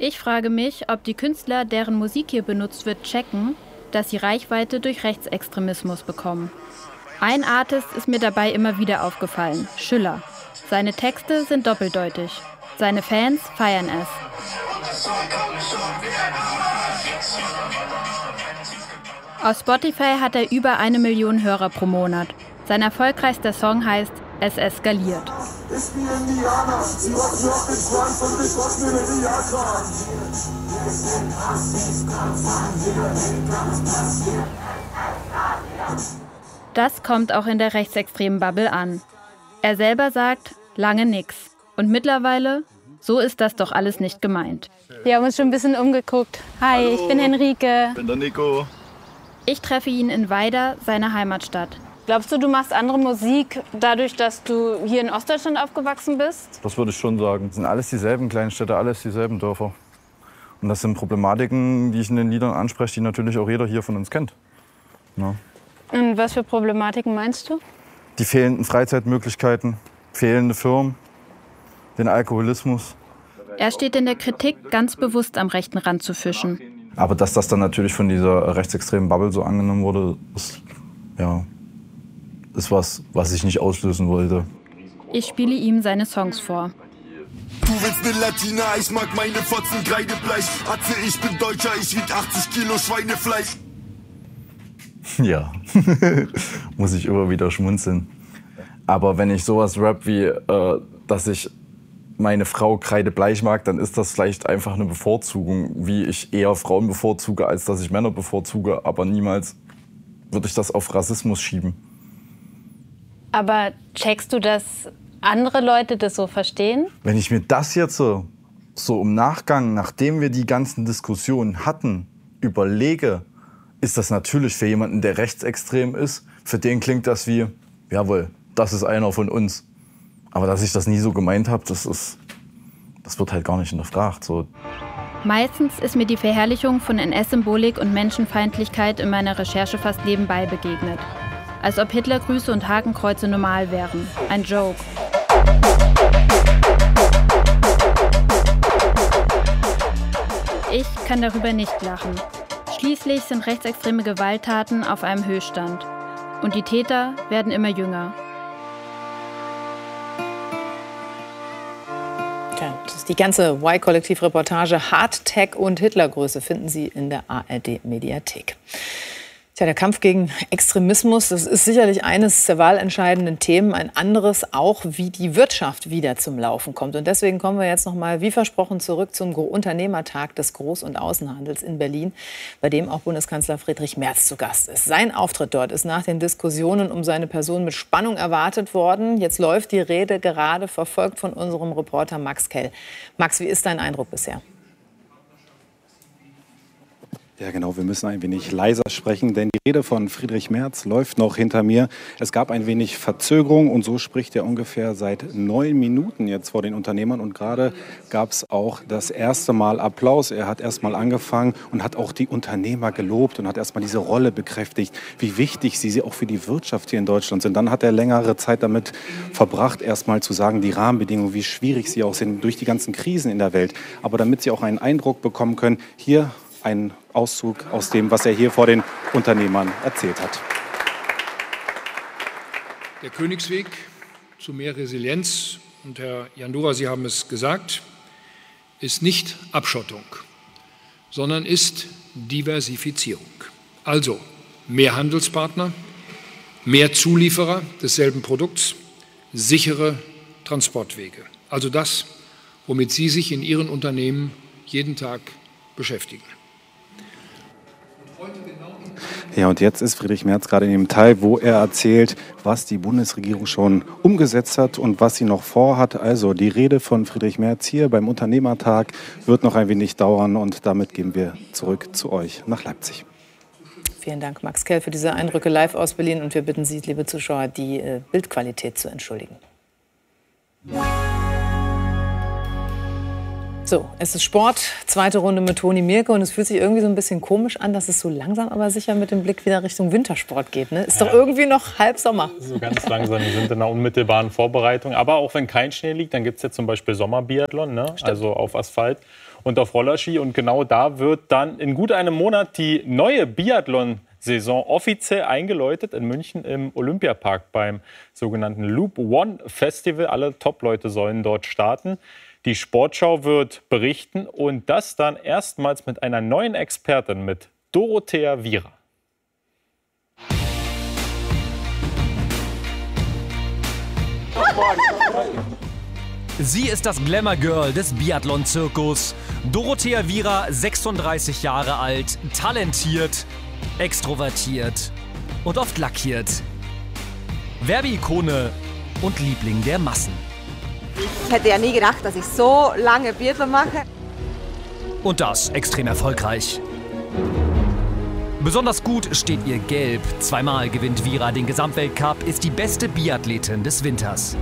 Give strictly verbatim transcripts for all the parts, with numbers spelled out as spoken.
Ich frage mich, ob die Künstler, deren Musik hier benutzt wird, checken, dass sie Reichweite durch Rechtsextremismus bekommen. Ein Artist ist mir dabei immer wieder aufgefallen, Schüller. Seine Texte sind doppeldeutig. Seine Fans feiern es. Auf Spotify hat er über eine Million Hörer pro Monat. Sein erfolgreichster Song heißt Es eskaliert. Ich bin Indianer, sie rocken auf den Schwanz und ich rock mir den Jagdkran. Das kommt auch in der rechtsextremen Bubble an. Er selber sagt, lange nix. Und mittlerweile, so ist das doch alles nicht gemeint. Wir haben uns schon ein bisschen umgeguckt. Hi, Hallo, ich bin Henrike. Ich bin der Nico. Ich treffe ihn in Weida, seiner Heimatstadt. Glaubst du, du machst andere Musik dadurch, dass du hier in Ostdeutschland aufgewachsen bist? Das würde ich schon sagen. Das sind alles dieselben kleinen Städte, alles dieselben Dörfer. Und das sind Problematiken, die ich in den Liedern anspreche, die natürlich auch jeder hier von uns kennt. Ja. Und was für Problematiken meinst du? Die fehlenden Freizeitmöglichkeiten, fehlende Firmen, den Alkoholismus. Er steht in der Kritik, ganz bewusst am rechten Rand zu fischen. Aber dass das dann natürlich von dieser rechtsextremen Bubble so angenommen wurde, ist, ja, ist was, was ich nicht auslösen wollte. Ich spiele ihm seine Songs vor. Du willst ne Latina, ich mag meine Fotzen Kreidebleich. Atze, ich bin Deutscher, ich wieg achtzig Kilo Schweinefleisch. Ja, muss ich immer wieder schmunzeln. Aber wenn ich sowas rap wie, äh, dass ich meine Frau kreidebleich mag, dann ist das vielleicht einfach eine Bevorzugung, wie ich eher Frauen bevorzuge, als dass ich Männer bevorzuge. Aber niemals würde ich das auf Rassismus schieben. Aber checkst du, dass andere Leute das so verstehen? Wenn ich mir das jetzt so, so im Nachgang, nachdem wir die ganzen Diskussionen hatten, überlege, ist das natürlich für jemanden, der rechtsextrem ist, für den klingt das wie, jawohl, das ist einer von uns. Aber dass ich das nie so gemeint habe, das ist, das wird halt gar nicht hinterfragt. So. Meistens ist mir die Verherrlichung von N S-Symbolik und Menschenfeindlichkeit in meiner Recherche fast nebenbei begegnet. Als ob Hitlergrüße und Hakenkreuze normal wären. Ein Joke. Ich kann darüber nicht lachen. Schließlich sind rechtsextreme Gewalttaten auf einem Höchststand. Und die Täter werden immer jünger. Tja, das ist die ganze Y-Kollektiv-Reportage Hard Tech und Hitlergröße finden Sie in der A R D-Mediathek. Tja, der Kampf gegen Extremismus, das ist sicherlich eines der wahlentscheidenden Themen. Ein anderes auch, wie die Wirtschaft wieder zum Laufen kommt. Und deswegen kommen wir jetzt noch mal, wie versprochen, zurück zum Unternehmertag des Groß- und Außenhandels in Berlin, bei dem auch Bundeskanzler Friedrich Merz zu Gast ist. Sein Auftritt dort ist nach den Diskussionen um seine Person mit Spannung erwartet worden. Jetzt läuft die Rede gerade, verfolgt von unserem Reporter Max Kell. Max, wie ist dein Eindruck bisher? Ja, genau. Wir müssen ein wenig leiser sprechen, denn die Rede von Friedrich Merz läuft noch hinter mir. Es gab ein wenig Verzögerung und so spricht er ungefähr seit neun Minuten jetzt vor den Unternehmern. Und gerade gab es auch das erste Mal Applaus. Er hat erst mal angefangen und hat auch die Unternehmer gelobt und hat erst mal diese Rolle bekräftigt, wie wichtig sie auch für die Wirtschaft hier in Deutschland sind. Dann hat er längere Zeit damit verbracht, erst mal zu sagen, die Rahmenbedingungen, wie schwierig sie auch sind durch die ganzen Krisen in der Welt. Aber damit sie auch einen Eindruck bekommen können, hier ein Auszug aus dem, was er hier vor den Unternehmern erzählt hat. Der Königsweg zu mehr Resilienz, und Herr Jandura, Sie haben es gesagt, ist nicht Abschottung, sondern ist Diversifizierung. Also mehr Handelspartner, mehr Zulieferer desselben Produkts, sichere Transportwege. Also das, womit Sie sich in Ihren Unternehmen jeden Tag beschäftigen. Ja, und jetzt ist Friedrich Merz gerade in dem Teil, wo er erzählt, was die Bundesregierung schon umgesetzt hat und was sie noch vorhat. Also die Rede von Friedrich Merz hier beim Unternehmertag wird noch ein wenig dauern und damit gehen wir zurück zu euch nach Leipzig. Vielen Dank, Max Kell, für diese Eindrücke live aus Berlin. Und wir bitten Sie, liebe Zuschauer, die äh, Bildqualität zu entschuldigen. So, es ist Sport, zweite Runde mit Toni Mielke und es fühlt sich irgendwie so ein bisschen komisch an, dass es so langsam aber sicher mit dem Blick wieder Richtung Wintersport geht. Ne? Ist ja. doch irgendwie noch halb Sommer. So ganz langsam, wir sind in einer unmittelbaren Vorbereitung. Aber auch wenn kein Schnee liegt, dann gibt es ja zum Beispiel Sommerbiathlon, ne? Also auf Asphalt und auf Rollerski. Und genau da wird dann in gut einem Monat die neue Biathlon-Saison offiziell eingeläutet in München im Olympiapark beim sogenannten Loop One Festival. Alle Top-Leute sollen dort starten. Die Sportschau wird berichten und das dann erstmals mit einer neuen Expertin, mit Dorothea Viera. Sie ist das Glamour-Girl des Biathlon-Zirkus. Dorothea Viera, sechsunddreißig Jahre alt, talentiert, extrovertiert und oft lackiert. Werbeikone und Liebling der Massen. Ich hätte ja nie gedacht, dass ich so lange Biathlon mache. Und das extrem erfolgreich. Besonders gut steht ihr Gelb. Zweimal gewinnt Viera den Gesamtweltcup, ist die beste Biathletin des Winters.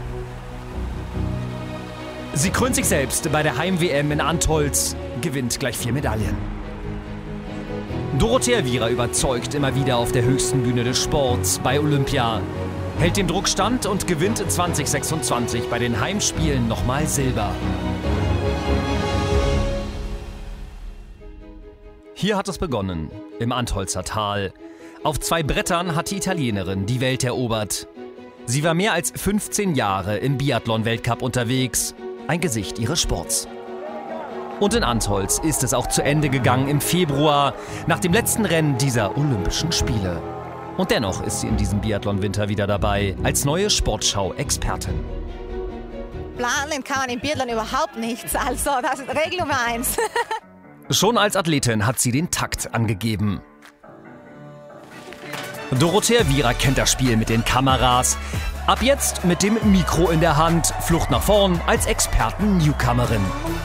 Sie krönt sich selbst bei der Heim-W M in Antholz, gewinnt gleich vier Medaillen. Dorothea Viera überzeugt immer wieder auf der höchsten Bühne des Sports bei Olympia. Hält dem Druck stand und gewinnt zwanzig sechsundzwanzig bei den Heimspielen nochmal Silber. Hier hat es begonnen, im Antholzer Tal. Auf zwei Brettern hat die Italienerin die Welt erobert. Sie war mehr als fünfzehn Jahre im Biathlon-Weltcup unterwegs, ein Gesicht ihres Sports. Und in Antholz ist es auch zu Ende gegangen im Februar, nach dem letzten Rennen dieser Olympischen Spiele. Und dennoch ist sie in diesem Biathlon-Winter wieder dabei, als neue Sportschau-Expertin. Planen kann man im Biathlon überhaupt nichts, also das ist Regel Nummer eins. Schon als Athletin hat sie den Takt angegeben. Dorothea Viera kennt das Spiel mit den Kameras. Ab jetzt mit dem Mikro in der Hand, Flucht nach vorn als Experten-Newcomerin.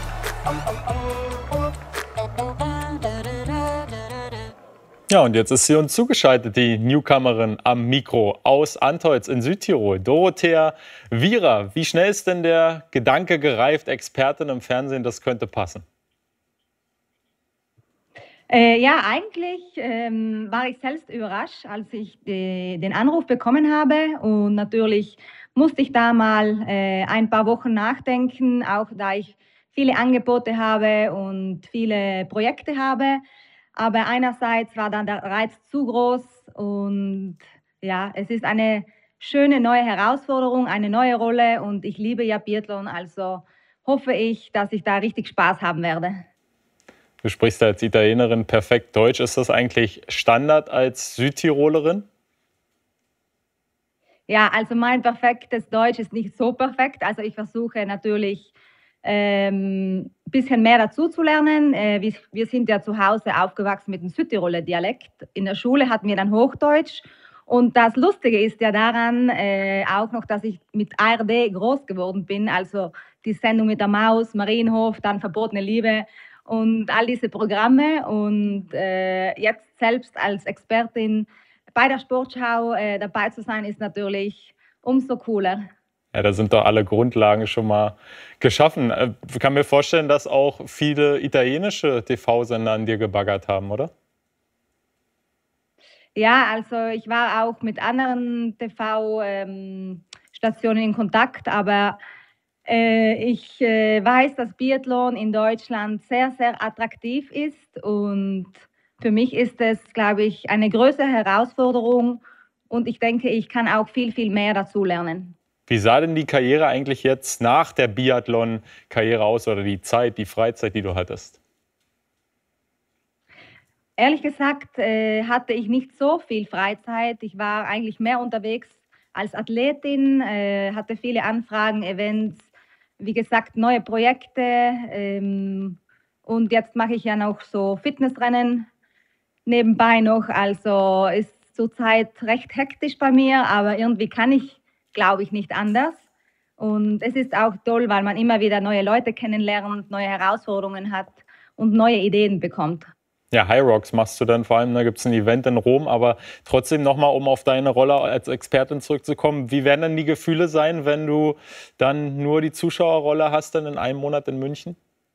Ja, und jetzt ist sie uns zugeschaltet, die Newcomerin am Mikro aus Antholz in Südtirol. Dorothea Viera, wie schnell ist denn der Gedanke gereift, Expertin im Fernsehen, das könnte passen? Äh, ja, eigentlich ähm, war ich selbst überrascht, als ich die, den Anruf bekommen habe. Und natürlich musste ich da mal äh, ein paar Wochen nachdenken, auch da ich viele Angebote habe und viele Projekte habe. Aber einerseits war dann der Reiz zu groß und ja, es ist eine schöne neue Herausforderung, eine neue Rolle und ich liebe ja Biathlon, also hoffe ich, dass ich da richtig Spaß haben werde. Du sprichst als Italienerin perfekt Deutsch. Ist das eigentlich Standard als Südtirolerin? Ja, also mein perfektes Deutsch ist nicht so perfekt. Also ich versuche natürlich ein ähm, bisschen mehr dazu zu lernen. Äh, wir, wir sind ja zu Hause aufgewachsen mit dem Südtiroler Dialekt. In der Schule hatten wir dann Hochdeutsch. Und das Lustige ist ja daran äh, auch noch, dass ich mit A R D groß geworden bin. Also die Sendung mit der Maus, Marienhof, dann Verbotene Liebe und all diese Programme. Und äh, jetzt selbst als Expertin bei der Sportschau äh, dabei zu sein, ist natürlich umso cooler. Ja, da sind doch alle Grundlagen schon mal geschaffen. Ich kann mir vorstellen, dass auch viele italienische T V-Sender an dir gebaggert haben, oder? Ja, also ich war auch mit anderen T V-Stationen in Kontakt, aber äh, ich äh, weiß, dass Biathlon in Deutschland sehr, sehr attraktiv ist und für mich ist es, glaube ich, eine größere Herausforderung und ich denke, ich kann auch viel, viel mehr dazu lernen. Wie sah denn die Karriere eigentlich jetzt nach der Biathlon-Karriere aus oder die Zeit, die Freizeit, die du hattest? Ehrlich gesagt äh, hatte ich nicht so viel Freizeit. Ich war eigentlich mehr unterwegs als Athletin, äh, hatte viele Anfragen, Events, wie gesagt, neue Projekte. Ähm, und jetzt mache ich ja noch so Fitnessrennen nebenbei noch. Also ist zurzeit recht hektisch bei mir, aber irgendwie kann ich, glaube ich, nicht anders. Und es ist auch toll, weil man immer wieder neue Leute kennenlernt, neue Herausforderungen hat und neue Ideen bekommt. Ja, High Rocks machst du dann vor allem, da gibt es ein Event in Rom, aber trotzdem nochmal, um auf deine Rolle als Expertin zurückzukommen, wie werden denn die Gefühle sein, wenn du dann nur die Zuschauerrolle hast dann in einem Monat in München?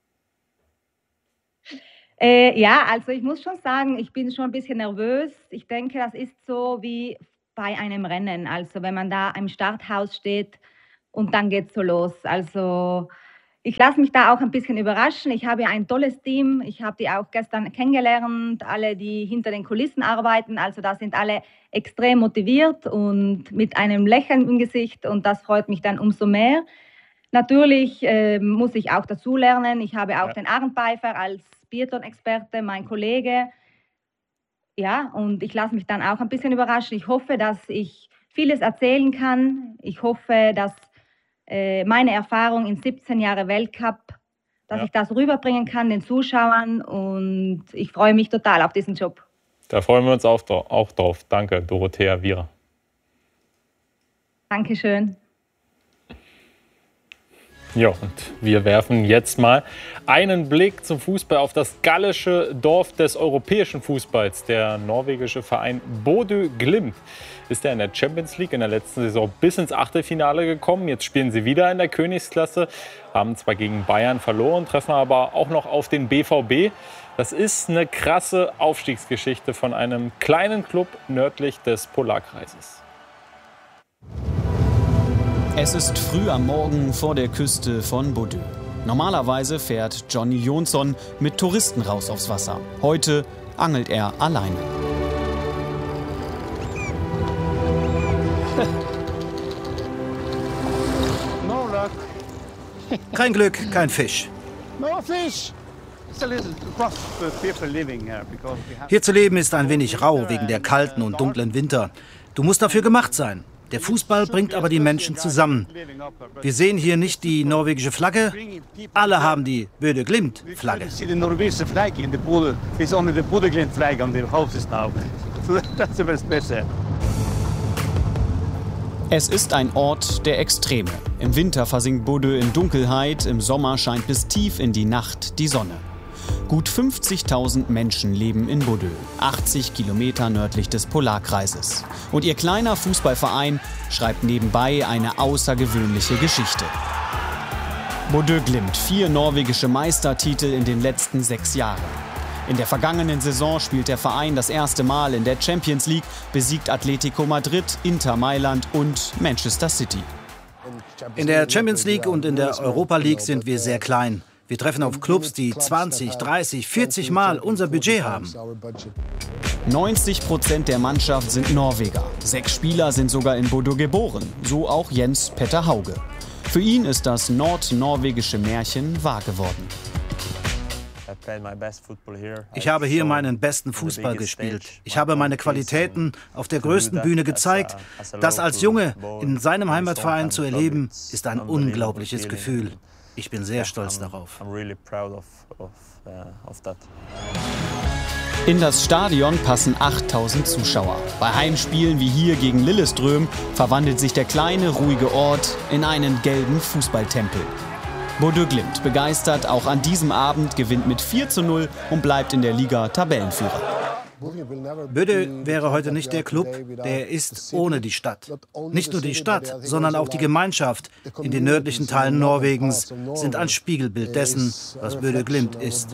Äh, ja, also ich muss schon sagen, ich bin schon ein bisschen nervös. Ich denke, das ist so wie bei einem Rennen. Also wenn man da im Starthaus steht und dann geht's so los. Also ich lasse mich da auch ein bisschen überraschen. Ich habe ein tolles Team. Ich habe die auch gestern kennengelernt, alle, die hinter den Kulissen arbeiten. Also da sind alle extrem motiviert und mit einem Lächeln im Gesicht. Und das freut mich dann umso mehr. Natürlich äh, muss ich auch dazulernen. Ich habe auch ja. den Arnd Pfeiffer als Biathlon-Experte, mein Kollege. Ja, und ich lasse mich dann auch ein bisschen überraschen. Ich hoffe, dass ich vieles erzählen kann. Ich hoffe, dass meine Erfahrung in siebzehn Jahren Weltcup, dass ja. ich das rüberbringen kann den Zuschauern und ich freue mich total auf diesen Job. Da freuen wir uns auch, auch drauf. Danke, Dorothea Viera. Dankeschön. Ja, und wir werfen jetzt mal einen Blick zum Fußball auf das gallische Dorf des europäischen Fußballs. Der norwegische Verein Bodø Glimt ist ja in der Champions League in der letzten Saison bis ins Achtelfinale gekommen. Jetzt spielen sie wieder in der Königsklasse, haben zwar gegen Bayern verloren, treffen aber auch noch auf den B V B. Das ist eine krasse Aufstiegsgeschichte von einem kleinen Club nördlich des Polarkreises. Es ist früh am Morgen vor der Küste von Bodø. Normalerweise fährt Johnny Jonsson mit Touristen raus aufs Wasser. Heute angelt er alleine. Kein Glück, kein Fisch. Hier zu leben ist ein wenig rau wegen der kalten und dunklen Winter. Du musst dafür gemacht sein. Der Fußball bringt aber die Menschen zusammen. Wir sehen hier nicht die norwegische Flagge. Alle haben die Bodø Glimt-Flagge. Es ist ein Ort der Extreme. Im Winter versinkt Bodø in Dunkelheit, im Sommer scheint bis tief in die Nacht die Sonne. Gut fünfzigtausend Menschen leben in Bodø, achtzig Kilometer nördlich des Polarkreises. Und ihr kleiner Fußballverein schreibt nebenbei eine außergewöhnliche Geschichte. Bodø Glimt, vier norwegische Meistertitel in den letzten sechs Jahren. In der vergangenen Saison spielt der Verein das erste Mal in der Champions League, besiegt Atletico Madrid, Inter Mailand und Manchester City. In der Champions League und in der Europa League sind wir sehr klein. Wir treffen auf Clubs, die zwanzig, dreißig, vierzig Mal unser Budget haben. neunzig Prozent der Mannschaft sind Norweger. Sechs Spieler sind sogar in Bodø geboren, so auch Jens Petter Hauge. Für ihn ist das nordnorwegische Märchen wahr geworden. Ich habe hier meinen besten Fußball gespielt. Ich habe meine Qualitäten auf der größten Bühne gezeigt. Das als Junge in seinem Heimatverein zu erleben, ist ein unglaubliches Gefühl. Ich bin sehr stolz darauf. In das Stadion passen achttausend Zuschauer. Bei Heimspielen wie hier gegen Lillestrøm verwandelt sich der kleine, ruhige Ort in einen gelben Fußballtempel. Bodø Glimt begeistert auch an diesem Abend, gewinnt mit vier zu null und bleibt in der Liga Tabellenführer. Bodø wäre heute nicht der Club, der er ist ohne die Stadt. Nicht nur die Stadt, sondern auch die Gemeinschaft in den nördlichen Teilen Norwegens sind ein Spiegelbild dessen, was Bodø Glimt ist.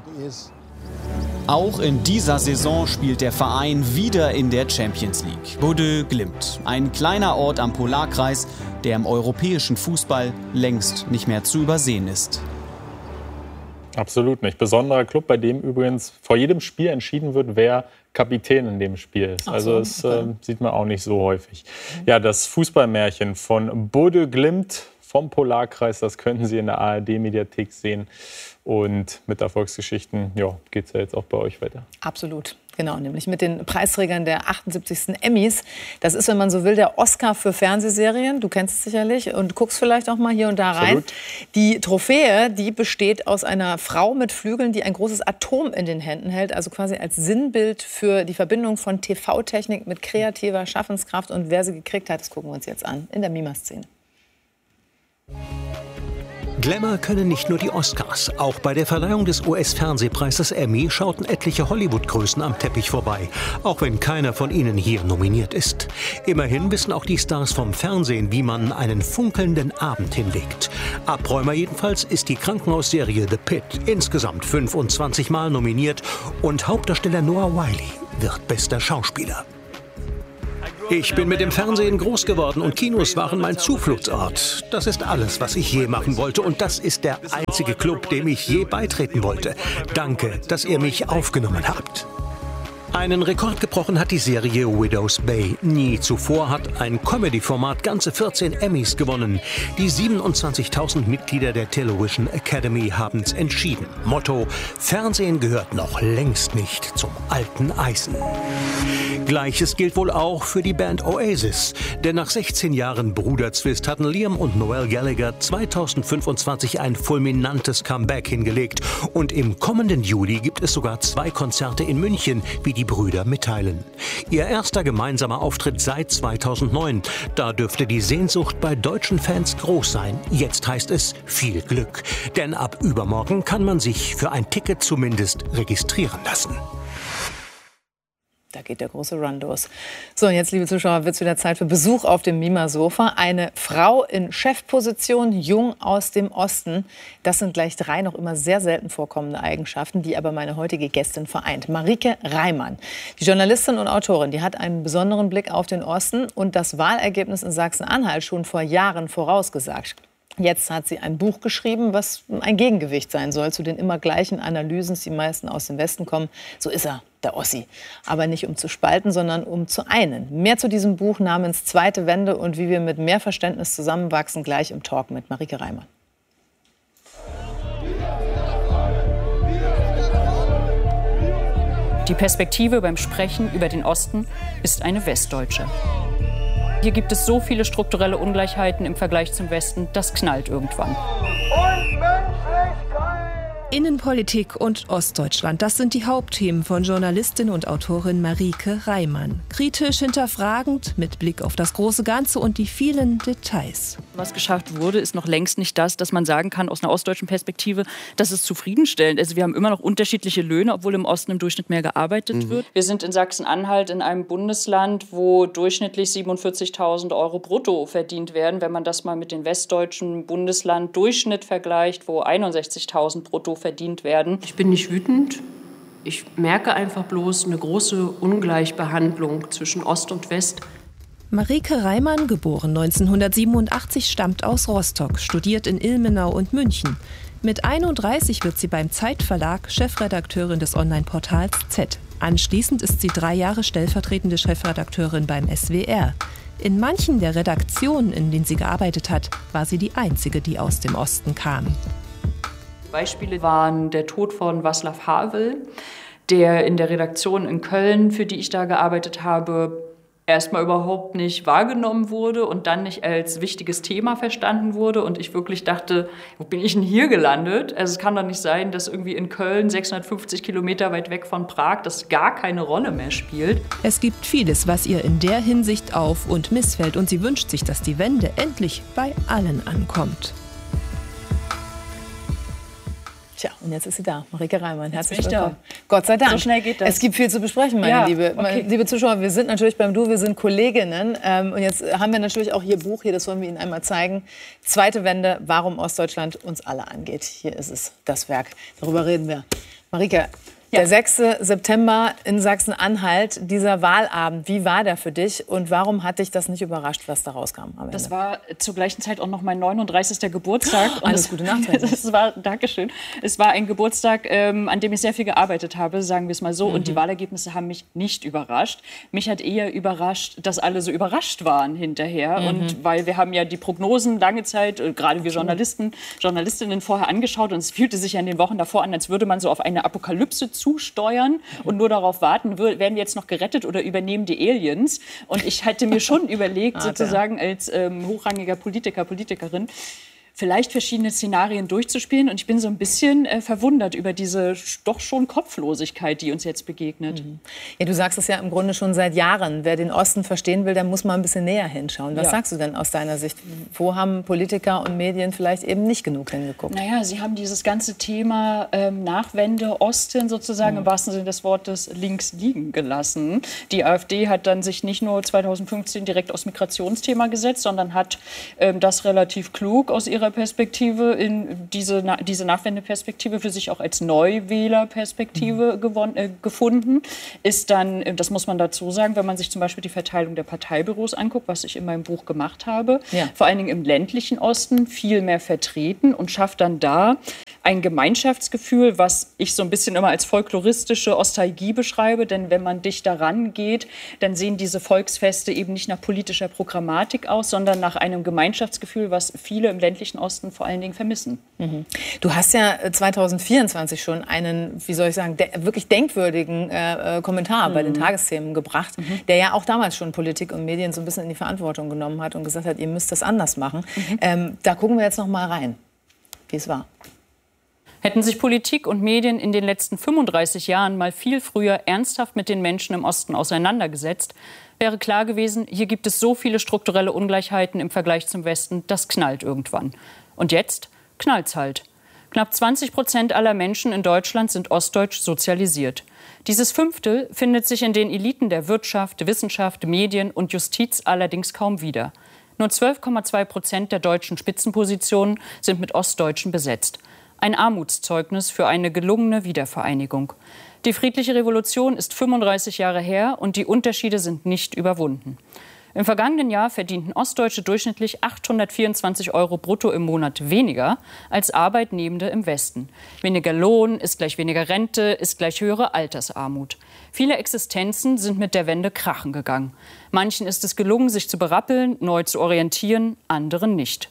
Auch in dieser Saison spielt der Verein wieder in der Champions League. Bodø Glimt, ein kleiner Ort am Polarkreis, der im europäischen Fußball längst nicht mehr zu übersehen ist. Absolut nicht. Besonderer Club, bei dem übrigens vor jedem Spiel entschieden wird, wer Kapitän in dem Spiel ist. Also das okay. äh, sieht man auch nicht so häufig. Ja, das Fußballmärchen von Bodø Glimt vom Polarkreis, das können Sie in der A R D-Mediathek sehen. Und mit Erfolgsgeschichten ja, geht es ja jetzt auch bei euch weiter. Absolut. Genau, nämlich mit den Preisträgern der achtundsiebzigsten Emmys. Das ist, wenn man so will, der Oscar für Fernsehserien. Du kennst es sicherlich und guckst vielleicht auch mal hier und da rein. Absolut. Die Trophäe, die besteht aus einer Frau mit Flügeln, die ein großes Atom in den Händen hält. Also quasi als Sinnbild für die Verbindung von T V-Technik mit kreativer Schaffenskraft. Und wer sie gekriegt hat, das gucken wir uns jetzt an in der Mima-Szene. Glamour können nicht nur die Oscars. Auch bei der Verleihung des U S-Fernsehpreises Emmy schauten etliche Hollywood-Größen am Teppich vorbei, auch wenn keiner von ihnen hier nominiert ist. Immerhin wissen auch die Stars vom Fernsehen, wie man einen funkelnden Abend hinlegt. Abräumer jedenfalls ist die Krankenhausserie The Pitt, insgesamt fünfundzwanzig Mal nominiert, und Hauptdarsteller Noah Wyle wird bester Schauspieler. Ich bin mit dem Fernsehen groß geworden und Kinos waren mein Zufluchtsort. Das ist alles, was ich je machen wollte, und das ist der einzige Club, dem ich je beitreten wollte. Danke, dass ihr mich aufgenommen habt. Einen Rekord gebrochen hat die Serie Widow's Bay. Nie zuvor hat ein Comedy-Format ganze vierzehn Emmys gewonnen. Die siebenundzwanzigtausend Mitglieder der Television Academy haben's entschieden. Motto: Fernsehen gehört noch längst nicht zum alten Eisen. Gleiches gilt wohl auch für die Band Oasis. Denn nach sechzehn Jahren Bruderzwist hatten Liam und Noel Gallagher zweitausendfünfundzwanzig ein fulminantes Comeback hingelegt. Und im kommenden Juli gibt es sogar zwei Konzerte in München, wie die Brüder mitteilen. Ihr erster gemeinsamer Auftritt seit zweitausendneun. Da dürfte die Sehnsucht bei deutschen Fans groß sein. Jetzt heißt es viel Glück. Denn ab übermorgen kann man sich für ein Ticket zumindest registrieren lassen. Da geht der große Run los. So, und jetzt, liebe Zuschauer, wird es wieder Zeit für Besuch auf dem Mima-Sofa. Eine Frau in Chefposition, jung aus dem Osten. Das sind gleich drei noch immer sehr selten vorkommende Eigenschaften, die aber meine heutige Gästin vereint. Marike Reimann, die Journalistin und Autorin, die hat einen besonderen Blick auf den Osten und das Wahlergebnis in Sachsen-Anhalt schon vor Jahren vorausgesagt. Jetzt hat sie ein Buch geschrieben, was ein Gegengewicht sein soll zu den immer gleichen Analysen, die meisten aus dem Westen kommen. So ist er, der Ossi. Aber nicht um zu spalten, sondern um zu einen. Mehr zu diesem Buch namens Zweite Wende und wie wir mit mehr Verständnis zusammenwachsen, gleich im Talk mit Marike Reimann. Die Perspektive beim Sprechen über den Osten ist eine westdeutsche. Hier gibt es so viele strukturelle Ungleichheiten im Vergleich zum Westen, das knallt irgendwann. Innenpolitik und Ostdeutschland, das sind die Hauptthemen von Journalistin und Autorin Marike Reimann. Kritisch, hinterfragend, mit Blick auf das große Ganze und die vielen Details. Was geschafft wurde, ist noch längst nicht das, dass man sagen kann aus einer ostdeutschen Perspektive, das ist zufriedenstellend. Also wir haben immer noch unterschiedliche Löhne, obwohl im Osten im Durchschnitt mehr gearbeitet mhm. wird. Wir sind in Sachsen-Anhalt in einem Bundesland, wo durchschnittlich siebenundvierzigtausend Euro brutto verdient werden. Wenn man das mal mit dem westdeutschen Bundesland Durchschnitt vergleicht, wo einundsechzigtausend brutto verdient werden. Ich bin nicht wütend. Ich merke einfach bloß eine große Ungleichbehandlung zwischen Ost und West. Marike Reimann, geboren neunzehnhundertsiebenundachtzig, stammt aus Rostock, studiert in Ilmenau und München. Mit einunddreißig wird sie beim Zeitverlag Chefredakteurin des Online-Portals Z. Anschließend ist sie drei Jahre stellvertretende Chefredakteurin beim S W R. In manchen der Redaktionen, in denen sie gearbeitet hat, war sie die einzige, die aus dem Osten kam. Beispiele waren der Tod von Václav Havel, der in der Redaktion in Köln, für die ich da gearbeitet habe, erstmal überhaupt nicht wahrgenommen wurde und dann nicht als wichtiges Thema verstanden wurde. Und ich wirklich dachte, wo bin ich denn hier gelandet? Also es kann doch nicht sein, dass irgendwie in Köln, sechshundertfünfzig Kilometer weit weg von Prag, das gar keine Rolle mehr spielt. Es gibt vieles, was ihr in der Hinsicht auf- und missfällt. Und sie wünscht sich, dass die Wende endlich bei allen ankommt. Tja, und jetzt ist sie da, Marike Reimann. Herzlich willkommen. Gott sei Dank. So schnell geht das. Es gibt viel zu besprechen, meine ja, Liebe. Okay. Meine, liebe Zuschauer, wir sind natürlich beim Du, wir sind Kolleginnen. Ähm, und jetzt haben wir natürlich auch Ihr Buch hier, das wollen wir Ihnen einmal zeigen. Zweite Wende, warum Ostdeutschland uns alle angeht. Hier ist es, das Werk. Darüber reden wir. Marike, ja. Der sechste September in Sachsen-Anhalt, dieser Wahlabend, wie war der für dich und warum hat dich das nicht überrascht, was da rauskam am Ende? Das war zur gleichen Zeit auch noch mein neununddreißigster Geburtstag. Oh, alles Gute nachträglich. Das war, Dankeschön. Es war ein Geburtstag, ähm, an dem ich sehr viel gearbeitet habe, sagen wir es mal so. Mhm. Und die Wahlergebnisse haben mich nicht überrascht. Mich hat eher überrascht, dass alle so überrascht waren hinterher. Mhm. Und weil wir haben ja die Prognosen lange Zeit, gerade wir Journalisten, Journalistinnen vorher angeschaut. Und es fühlte sich ja in den Wochen davor an, als würde man so auf eine Apokalypse zusteuern und nur darauf warten, werden wir jetzt noch gerettet oder übernehmen die Aliens? Und ich hatte mir schon überlegt, sozusagen als ähm, hochrangiger Politiker, Politikerin, vielleicht verschiedene Szenarien durchzuspielen. Und ich bin so ein bisschen äh, verwundert über diese doch schon Kopflosigkeit, die uns jetzt begegnet. Mhm. Ja, du sagst es ja im Grunde schon seit Jahren. Wer den Osten verstehen will, der muss mal ein bisschen näher hinschauen. Was Ja. sagst du denn aus deiner Sicht? Wo haben Politiker und Medien vielleicht eben nicht genug hingeguckt? Naja, sie haben dieses ganze Thema ähm, Nachwende Osten sozusagen Mhm. im wahrsten Sinne des Wortes links liegen gelassen. Die AfD hat dann sich nicht nur zweitausendfünfzehn direkt aufs Migrationsthema gesetzt, sondern hat ähm, das relativ klug aus ihrer Perspektive in diese, na, diese Nachwendeperspektive für sich auch als Neuwählerperspektive mhm. gewon- äh, gefunden. Ist dann, äh, das muss man dazu sagen, wenn man sich zum Beispiel die Verteilung der Parteibüros anguckt, was ich in meinem Buch gemacht habe, Ja. vor allen Dingen im ländlichen Osten viel mehr vertreten und schafft dann da ein Gemeinschaftsgefühl, was ich so ein bisschen immer als folkloristische Ostalgie beschreibe. Denn wenn man dicht daran geht, dann sehen diese Volksfeste eben nicht nach politischer Programmatik aus, sondern nach einem Gemeinschaftsgefühl, was viele im ländlichen Osten vor allen Dingen vermissen. Mhm. Du hast ja zweitausendvierundzwanzig schon einen, wie soll ich sagen, de- wirklich denkwürdigen äh, äh, Kommentar mhm. bei den Tagesthemen gebracht, mhm. der ja auch damals schon Politik und Medien so ein bisschen in die Verantwortung genommen hat und gesagt hat, ihr müsst das anders machen. Mhm. Ähm, da gucken wir jetzt noch mal rein, wie es war. Hätten sich Politik und Medien in den letzten fünfunddreißig Jahren mal viel früher ernsthaft mit den Menschen im Osten auseinandergesetzt, wäre klar gewesen, hier gibt es so viele strukturelle Ungleichheiten im Vergleich zum Westen, das knallt irgendwann. Und jetzt knallt's halt. Knapp zwanzig Prozent aller Menschen in Deutschland sind ostdeutsch sozialisiert. Dieses Fünftel findet sich in den Eliten der Wirtschaft, Wissenschaft, Medien und Justiz allerdings kaum wieder. Nur zwölf Komma zwei Prozent der deutschen Spitzenpositionen sind mit Ostdeutschen besetzt. Ein Armutszeugnis für eine gelungene Wiedervereinigung. Die friedliche Revolution ist fünfunddreißig Jahre her und die Unterschiede sind nicht überwunden. Im vergangenen Jahr verdienten Ostdeutsche durchschnittlich achthundertvierundzwanzig Euro brutto im Monat weniger als Arbeitnehmende im Westen. Weniger Lohn ist gleich weniger Rente, ist gleich höhere Altersarmut. Viele Existenzen sind mit der Wende krachen gegangen. Manchen ist es gelungen, sich zu berappeln, neu zu orientieren, anderen nicht.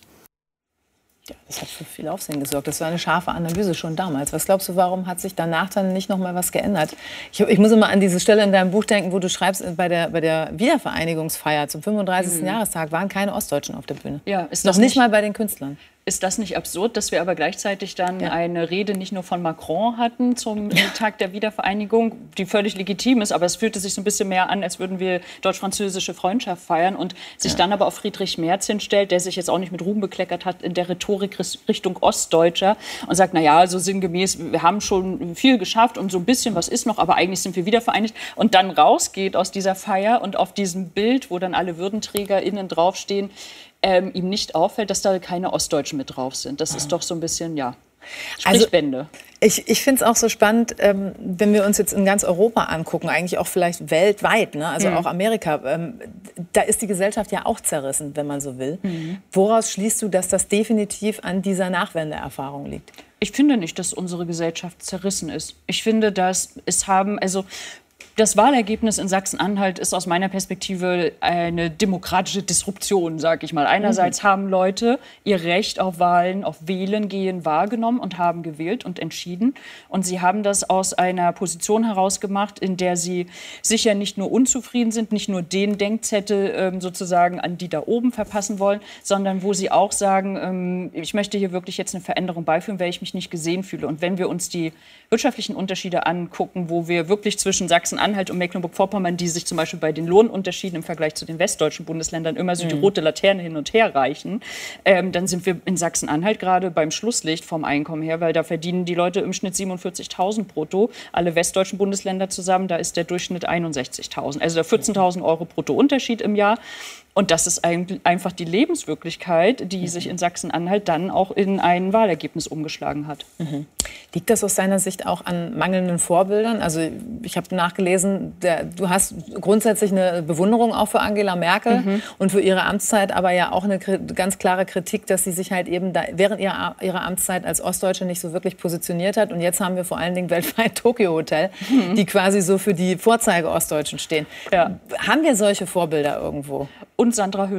Ja, das hat für viel Aufsehen gesorgt. Das war eine scharfe Analyse schon damals. Was glaubst du, warum hat sich danach dann nicht noch mal was geändert? Ich, ich muss immer an diese Stelle in deinem Buch denken, wo du schreibst, bei der, bei der Wiedervereinigungsfeier zum fünfunddreißigsten Mhm. Jahrestag waren keine Ostdeutschen auf der Bühne. Ja, ist Noch das nicht nicht- mal bei den Künstlern. Ist das nicht absurd, dass wir aber gleichzeitig dann eine Rede nicht nur von Macron hatten zum Tag der Wiedervereinigung, die völlig legitim ist, aber es fühlte sich so ein bisschen mehr an, als würden wir deutsch-französische Freundschaft feiern und sich Ja. dann aber auf Friedrich Merz hinstellt, der sich jetzt auch nicht mit Ruhm bekleckert hat in der Rhetorik Richtung Ostdeutscher und sagt, na ja, so sinngemäß, wir haben schon viel geschafft und so ein bisschen was ist noch, aber eigentlich sind wir wieder vereinigt und dann rausgeht aus dieser Feier und auf diesem Bild, wo dann alle WürdenträgerInnen draufstehen, ähm, ihm nicht auffällt, dass da keine Ostdeutschen mit drauf sind. Das ist doch so ein bisschen, ja, spricht Bände. Ich, ich finde es auch so spannend, ähm, wenn wir uns jetzt in ganz Europa angucken, eigentlich auch vielleicht weltweit, ne? Also Mhm. auch Amerika. Ähm, da ist die Gesellschaft ja auch zerrissen, wenn man so will. Mhm. Woraus schließt du, dass das definitiv an dieser Nachwendeerfahrung liegt? Ich finde nicht, dass unsere Gesellschaft zerrissen ist. Ich finde, dass es haben, also das Wahlergebnis in Sachsen-Anhalt ist aus meiner Perspektive eine demokratische Disruption, sage ich mal. Einerseits Mhm. haben Leute ihr Recht auf Wahlen, auf Wählen gehen wahrgenommen und haben gewählt und entschieden. Und sie haben das aus einer Position heraus gemacht, in der sie sicher nicht nur unzufrieden sind, nicht nur den Denkzettel ähm, sozusagen an die da oben verpassen wollen, sondern wo sie auch sagen, ähm, ich möchte hier wirklich jetzt eine Veränderung beiführen, weil ich mich nicht gesehen fühle. Und wenn wir uns die wirtschaftlichen Unterschiede angucken, wo wir wirklich zwischen Sachsen-Anhalt und Mecklenburg-Vorpommern, die sich zum Beispiel bei den Lohnunterschieden im Vergleich zu den westdeutschen Bundesländern immer so die Mhm. rote Laterne hin und her reichen, ähm, dann sind wir in Sachsen-Anhalt gerade beim Schlusslicht vom Einkommen her, weil da verdienen die Leute im Schnitt siebenundvierzigtausend brutto. Alle westdeutschen Bundesländer zusammen, da ist der Durchschnitt einundsechzigtausend. Also der vierzehntausend Euro brutto Unterschied im Jahr. Und das ist ein- einfach die Lebenswirklichkeit, die sich in Sachsen-Anhalt dann auch in ein Wahlergebnis umgeschlagen hat. Mhm. Liegt das aus deiner Sicht auch an mangelnden Vorbildern? Also ich habe nachgelesen, der, du hast grundsätzlich eine Bewunderung auch für Angela Merkel Mhm. und für ihre Amtszeit, aber ja auch eine kri- ganz klare Kritik, dass sie sich halt eben da, während ihrer, ihrer Amtszeit als Ostdeutsche nicht so wirklich positioniert hat. Und jetzt haben wir vor allen Dingen weltweit Tokyo Hotel, Mhm. die quasi so für die Vorzeige-Ostdeutschen stehen. Ja. Haben wir solche Vorbilder irgendwo? Und Sandra Hüller.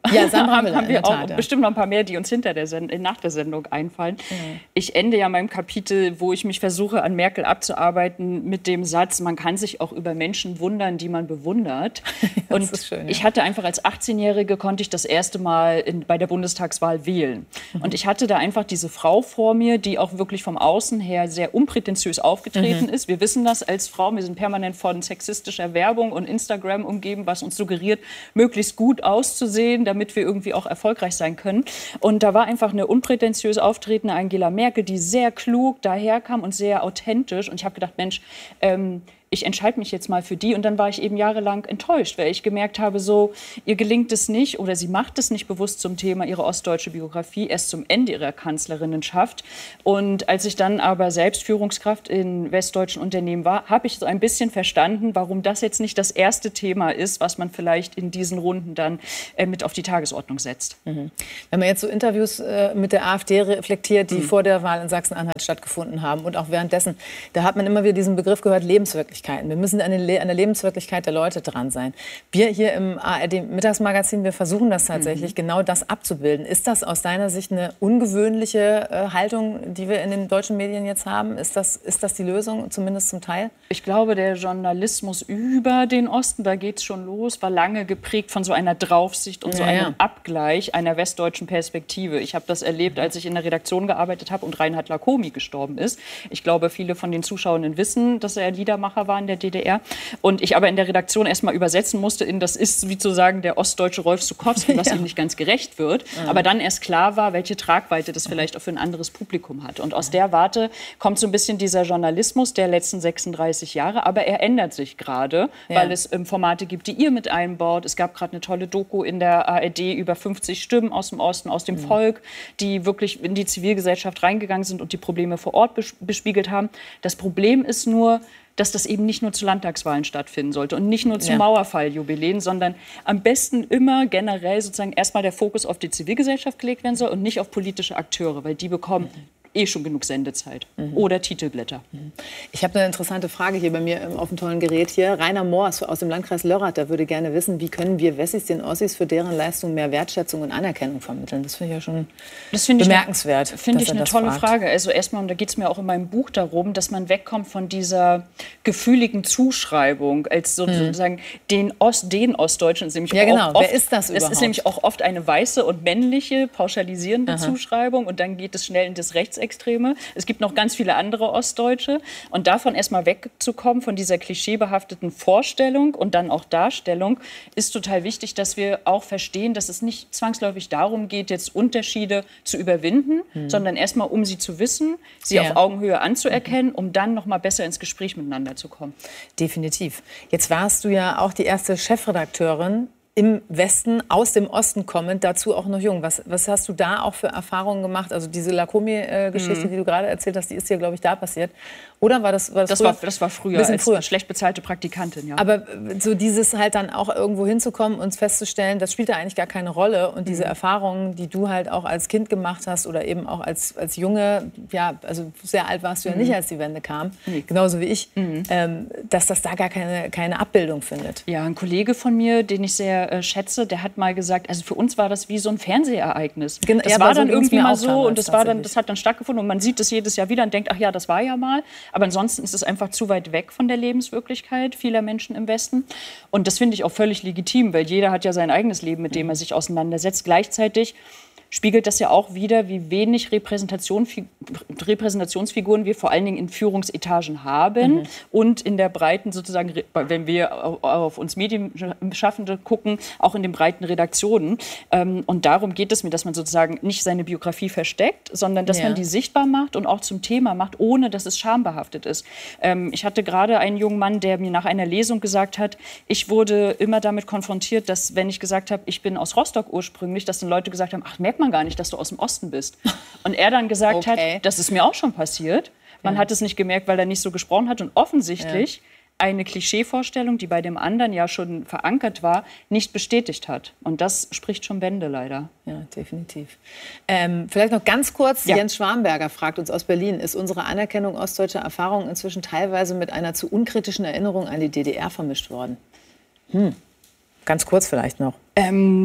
Ja, Sandra haben, Müller, haben wir in der auch Tat, ja. bestimmt noch ein paar mehr, die uns hinter der Send nach der Sendung einfallen. Mhm. Ich ende ja mein Kapitel, wo ich mich versuche, an Merkel abzuarbeiten, mit dem Satz, man kann sich auch über Menschen wundern, die man bewundert. Und ist schön, ja. Ich hatte einfach als achtzehnjährige, konnte ich das erste Mal in, bei der Bundestagswahl wählen. Mhm. Und ich hatte da einfach diese Frau vor mir, die auch wirklich vom Außen her sehr unprätentiös aufgetreten mhm. ist. Wir wissen das als Frau, wir sind permanent von sexistischer Werbung und Instagram umgeben, was uns suggeriert, möglichst gut auszusehen, damit wir irgendwie auch erfolgreich sein können. Und da war einfach eine unprätentiös auftretende Angela Merkel, die sehr klug daherkam und sehr authentisch. Und ich habe gedacht, Mensch, ähm, ich entscheide mich jetzt mal für die. Und dann war ich eben jahrelang enttäuscht, weil ich gemerkt habe, so, ihr gelingt es nicht oder sie macht es nicht bewusst zum Thema ihre ostdeutsche Biografie, erst zum Ende ihrer Kanzlerinnenschaft. Und als ich dann aber selbst Führungskraft in westdeutschen Unternehmen war, habe ich so ein bisschen verstanden, warum das jetzt nicht das erste Thema ist, was man vielleicht in diesen Runden dann äh, mit auf die Tagesordnung setzt. Mhm. Wenn man jetzt so Interviews äh, mit der AfD reflektiert, die mhm. vor der Wahl in Sachsen-Anhalt stattgefunden haben und auch währenddessen, da hat man immer wieder diesen Begriff gehört, Lebenswirklichkeit. Wir müssen an, den Le an der Lebenswirklichkeit der Leute dran sein. Wir hier im A R D-Mittagsmagazin, wir versuchen das tatsächlich, mhm. genau das abzubilden. Ist das aus deiner Sicht eine ungewöhnliche äh, Haltung, die wir in den deutschen Medien jetzt haben? Ist das, ist das die Lösung, zumindest zum Teil? Ich glaube, der Journalismus über den Osten, da geht es schon los, war lange geprägt von so einer Draufsicht und ja, so einem ja. Abgleich einer westdeutschen Perspektive. Ich habe das erlebt, als ich in der Redaktion gearbeitet habe und Reinhard Lacomi gestorben ist. Ich glaube, viele von den Zuschauenden wissen, dass er Liedermacher war in der D D R. Und ich aber in der Redaktion erst mal übersetzen musste in, das ist sozusagen der ostdeutsche Rolf Zuckowski, was ja. ihm nicht ganz gerecht wird. Mhm. Aber dann erst klar war, welche Tragweite das vielleicht auch für ein anderes Publikum hat. Und aus der Warte kommt so ein bisschen dieser Journalismus der letzten sechsunddreißig Jahre. Aber er ändert sich gerade, ja. weil es ähm, Formate gibt, die ihr mit einbaut. Es gab gerade eine tolle Doku in der A R D über fünfzig Stimmen aus dem Osten, aus dem mhm. Volk, die wirklich in die Zivilgesellschaft reingegangen sind und die Probleme vor Ort bes bespiegelt haben. Das Problem ist nur, dass das eben nicht nur zu Landtagswahlen stattfinden sollte und nicht nur zu ja. Mauerfalljubiläen, sondern am besten immer generell sozusagen erstmal der Fokus auf die Zivilgesellschaft gelegt werden soll und nicht auf politische Akteure, weil die bekommen mhm. eh schon genug Sendezeit mhm. oder Titelblätter. Mhm. Ich habe eine interessante Frage hier bei mir auf dem tollen Gerät hier. Rainer Moors aus dem Landkreis Lörrach, der würde gerne wissen, wie können wir Wessis den Ossis für deren Leistung mehr Wertschätzung und Anerkennung vermitteln? Das finde ich ja schon das find bemerkenswert. Das finde ich eine tolle fragt. Frage. Also erstmal, und da geht es mir auch in meinem Buch darum, dass man wegkommt von dieser gefühligen Zuschreibung als sozusagen hm. den, Ost, den Ostdeutschen. Ist nämlich ja, genau. Oft, wer ist das überhaupt? Es ist nämlich auch oft eine weiße und männliche, pauschalisierende Aha. Zuschreibung und dann geht es schnell in das Rechtsextreme. Es gibt noch ganz viele andere Ostdeutsche und davon erstmal wegzukommen, von dieser klischeebehafteten Vorstellung und dann auch Darstellung, ist total wichtig, dass wir auch verstehen, dass es nicht zwangsläufig darum geht, jetzt Unterschiede zu überwinden, hm. sondern erstmal, um sie zu wissen, sie ja. auf Augenhöhe anzuerkennen, um dann noch mal besser ins Gespräch miteinander zu kommen. Definitiv. Jetzt warst du ja auch die erste Chefredakteurin im Westen, aus dem Osten kommend, dazu auch noch jung. Was, was hast du da auch für Erfahrungen gemacht? Also diese Lacomi-Geschichte, mhm. die du gerade erzählt hast, die ist dir, glaube ich, da passiert. Oder war das, war das, das früher? War, das war früher, bisschen als früher. schlecht bezahlte Praktikantin, ja. Aber so dieses halt dann auch irgendwo hinzukommen und festzustellen, das spielt da eigentlich gar keine Rolle. Und diese mhm. Erfahrungen, die du halt auch als Kind gemacht hast oder eben auch als, als Junge, ja, also sehr alt warst du ja mhm. nicht, als die Wende kam, mhm. genauso wie ich, mhm. ähm, dass das da gar keine, keine Abbildung findet. Ja, ein Kollege von mir, den ich sehr äh, schätze, der hat mal gesagt, also für uns war das wie so ein Fernsehereignis. Gen das ja, war dann so irgendwie mal so und das, war dann, das hat dann stattgefunden und man sieht es jedes Jahr wieder und denkt, ach ja, das war ja mal. Aber ansonsten ist es einfach zu weit weg von der Lebenswirklichkeit vieler Menschen im Westen. Und das finde ich auch völlig legitim, weil jeder hat ja sein eigenes Leben, mit dem er sich auseinandersetzt. Gleichzeitig spiegelt das ja auch wider, wie wenig Repräsentation, Repräsentationsfiguren wir vor allen Dingen in Führungsetagen haben mhm. und in der breiten sozusagen, wenn wir auf uns Medienschaffende gucken, auch in den breiten Redaktionen. Und darum geht es mir, dass man sozusagen nicht seine Biografie versteckt, sondern dass ja. man die sichtbar macht und auch zum Thema macht, ohne dass es schambehaftet ist. Ich hatte gerade einen jungen Mann, der mir nach einer Lesung gesagt hat, ich wurde immer damit konfrontiert, dass wenn ich gesagt habe, ich bin aus Rostock ursprünglich, dass dann Leute gesagt haben, ach, merkt man gar nicht, dass du aus dem Osten bist. Und er dann gesagt okay. hat, das ist mir auch schon passiert. Man ja. hat es nicht gemerkt, weil er nicht so gesprochen hat. Und offensichtlich ja. eine Klischeevorstellung, die bei dem anderen ja schon verankert war, nicht bestätigt hat. Und das spricht schon Bände leider. Ja, definitiv. Ähm, vielleicht noch ganz kurz, ja. Jens Schwamberger fragt uns aus Berlin, ist unsere Anerkennung ostdeutscher Erfahrungen inzwischen teilweise mit einer zu unkritischen Erinnerung an die D D R vermischt worden? Hm. Ganz kurz vielleicht noch. Ähm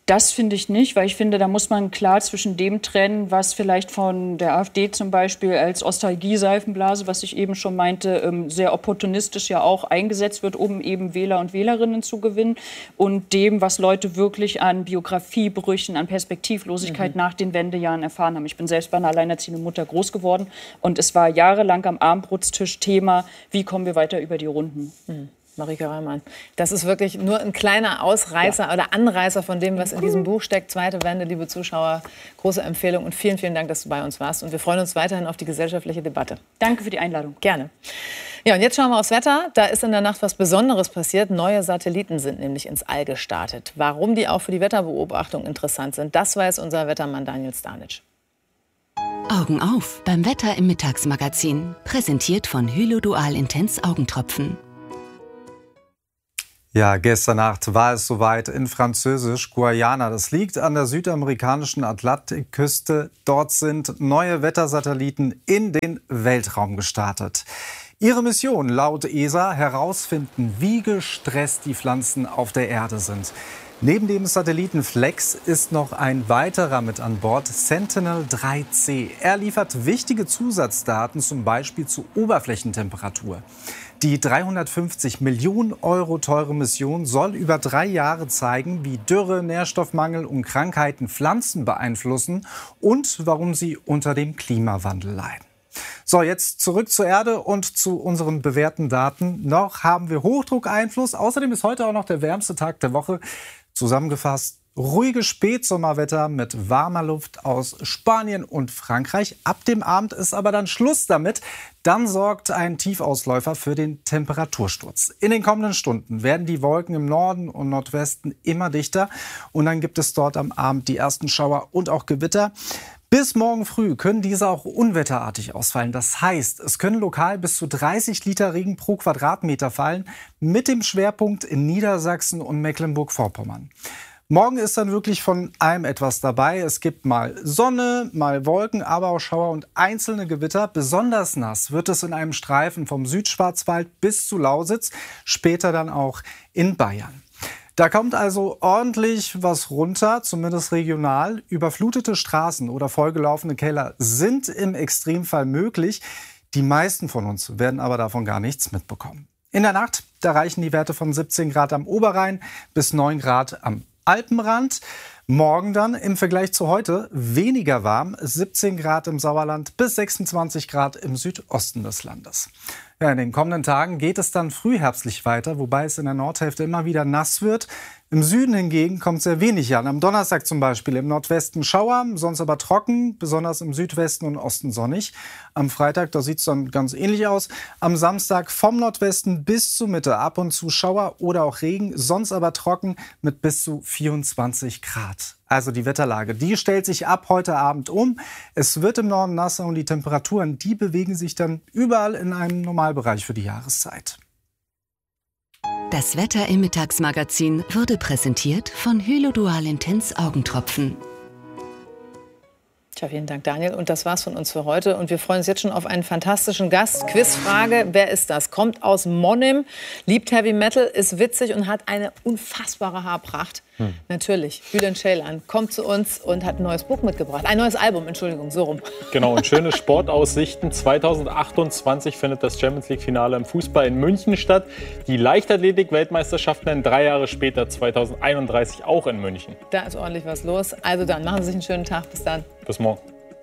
Das finde ich nicht, weil ich finde, da muss man klar zwischen dem trennen, was vielleicht von der AfD zum Beispiel als Ostalgie-Seifenblase, was ich eben schon meinte, sehr opportunistisch ja auch eingesetzt wird, um eben Wähler und Wählerinnen zu gewinnen, und dem, was Leute wirklich an Biografiebrüchen, an Perspektivlosigkeit mhm. nach den Wendejahren erfahren haben. Ich bin selbst bei einer alleinerziehenden Mutter groß geworden und es war jahrelang am Abendbrotstisch Thema, wie kommen wir weiter über die Runden. Mhm. Marike Reimann, das ist wirklich nur ein kleiner Ausreißer ja. oder Anreißer von dem, was in diesem Buch steckt. Zweite Wende, liebe Zuschauer, große Empfehlung und vielen, vielen Dank, dass du bei uns warst. Und wir freuen uns weiterhin auf die gesellschaftliche Debatte. Danke für die Einladung. Gerne. Ja, und jetzt schauen wir aufs Wetter. Da ist in der Nacht was Besonderes passiert. Neue Satelliten sind nämlich ins All gestartet. Warum die auch für die Wetterbeobachtung interessant sind, das weiß unser Wettermann Daniel Stanic. Augen auf beim Wetter im Mittagsmagazin. Präsentiert von Hylo Dual Intense Augentropfen. Ja, gestern Nacht war es soweit in Französisch-Guayana. Das liegt an der südamerikanischen Atlantikküste. Dort sind neue Wettersatelliten in den Weltraum gestartet. Ihre Mission laut E S A herausfinden, wie gestresst die Pflanzen auf der Erde sind. Neben dem Satelliten Flex ist noch ein weiterer mit an Bord, Sentinel drei C. Er liefert wichtige Zusatzdaten, zum Beispiel zur Oberflächentemperatur. Die dreihundertfünfzig Millionen Euro teure Mission soll über drei Jahre zeigen, wie Dürre, Nährstoffmangel und Krankheiten Pflanzen beeinflussen und warum sie unter dem Klimawandel leiden. So, jetzt zurück zur Erde und zu unseren bewährten Daten. Noch haben wir Hochdruckeinfluss. Außerdem ist heute auch noch der wärmste Tag der Woche. Zusammengefasst: ruhiges Spätsommerwetter mit warmer Luft aus Spanien und Frankreich. Ab dem Abend ist aber dann Schluss damit. Dann sorgt ein Tiefausläufer für den Temperatursturz. In den kommenden Stunden werden die Wolken im Norden und Nordwesten immer dichter. Und dann gibt es dort am Abend die ersten Schauer und auch Gewitter. Bis morgen früh können diese auch unwetterartig ausfallen. Das heißt, es können lokal bis zu dreißig Liter Regen pro Quadratmeter fallen, mit dem Schwerpunkt in Niedersachsen und Mecklenburg-Vorpommern. Morgen ist dann wirklich von allem etwas dabei. Es gibt mal Sonne, mal Wolken, aber auch Schauer und einzelne Gewitter. Besonders nass wird es in einem Streifen vom Südschwarzwald bis zu Lausitz, später dann auch in Bayern. Da kommt also ordentlich was runter, zumindest regional. Überflutete Straßen oder vollgelaufene Keller sind im Extremfall möglich. Die meisten von uns werden aber davon gar nichts mitbekommen. In der Nacht, da reichen die Werte von siebzehn Grad am Oberrhein bis neun Grad am Alpenrand. Morgen dann im Vergleich zu heute weniger warm, siebzehn Grad im Sauerland bis sechsundzwanzig Grad im Südosten des Landes. Ja, in den kommenden Tagen geht es dann frühherbstlich weiter, wobei es in der Nordhälfte immer wieder nass wird. Im Süden hingegen kommt sehr wenig an. Am Donnerstag zum Beispiel im Nordwesten Schauer, sonst aber trocken, besonders im Südwesten und Osten sonnig. Am Freitag, da sieht es dann ganz ähnlich aus. Am Samstag vom Nordwesten bis zur Mitte ab und zu Schauer oder auch Regen, sonst aber trocken mit bis zu vierundzwanzig Grad. Also die Wetterlage, die stellt sich ab heute Abend um. Es wird im Norden nasser und die Temperaturen, die bewegen sich dann überall in einem Normalbereich für die Jahreszeit. Das Wetter im Mittagsmagazin wurde präsentiert von Hylo Dual Intense Augentropfen. Tja, vielen Dank, Daniel. Und das war's von uns für heute. Und wir freuen uns jetzt schon auf einen fantastischen Gast. Quizfrage: Wer ist das? Kommt aus Monnim, liebt Heavy Metal, ist witzig und hat eine unfassbare Haarpracht. Hm. Natürlich, Bülent Ceylan kommt zu uns und hat ein neues Buch mitgebracht. Ein neues Album, Entschuldigung, so rum. Genau, und schöne Sportaussichten. zweitausendachtundzwanzig findet das Champions League-Finale im Fußball in München statt. Die Leichtathletik-Weltmeisterschaften dann drei Jahre später, zweitausendeinunddreißig, auch in München. Da ist ordentlich was los. Also dann, machen Sie sich einen schönen Tag. Bis dann. Bis morgen.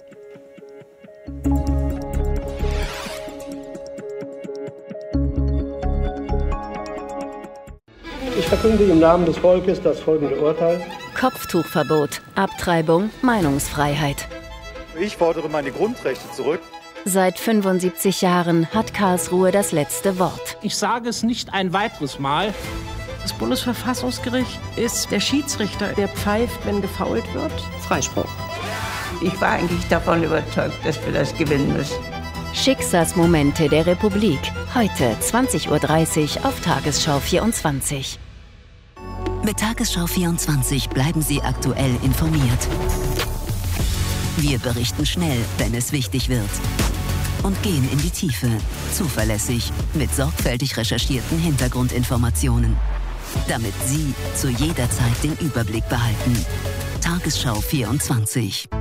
Ich verkünde im Namen des Volkes das folgende Urteil. Kopftuchverbot, Abtreibung, Meinungsfreiheit. Ich fordere meine Grundrechte zurück. Seit fünfundsiebzig Jahren hat Karlsruhe das letzte Wort. Ich sage es nicht ein weiteres Mal. Das Bundesverfassungsgericht ist der Schiedsrichter, der pfeift, wenn gefoult wird. Freispruch. Ich war eigentlich davon überzeugt, dass wir das gewinnen müssen. Schicksalsmomente der Republik. Heute zwanzig Uhr dreißig auf Tagesschau vierundzwanzig. Mit Tagesschau vierundzwanzig bleiben Sie aktuell informiert. Wir berichten schnell, wenn es wichtig wird. Und gehen in die Tiefe. Zuverlässig, mit sorgfältig recherchierten Hintergrundinformationen. damit Sie zu jeder Zeit den Überblick behalten. Tagesschau vierundzwanzig.